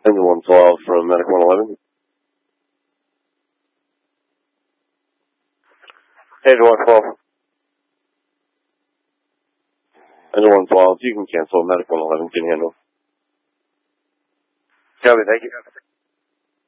Engine 112 from Medic 111. Engine 112. Engine 112, you can cancel. Medic 111 can handle. Copy, thank you.